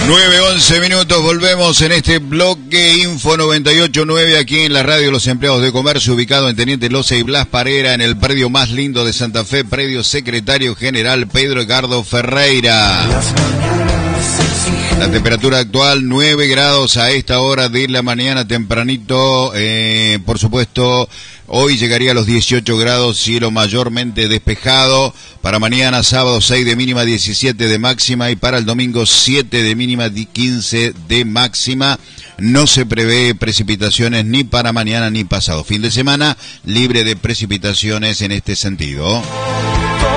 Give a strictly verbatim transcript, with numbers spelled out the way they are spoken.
nueve, once minutos, volvemos en este bloque Info noventa y ocho punto nueve aquí en la radio Los Empleados de Comercio, ubicado en Teniente Loza y Blas Parera, en el predio más lindo de Santa Fe, predio Secretario General Pedro Edgardo Ferreira. La temperatura actual nueve grados a esta hora de la mañana, tempranito, eh, por supuesto, hoy llegaría a los dieciocho grados, cielo mayormente despejado. Para mañana sábado seis de mínima, diecisiete de máxima, y para el domingo siete de mínima, quince de máxima. No se prevé precipitaciones ni para mañana ni pasado fin de semana, libre de precipitaciones en este sentido.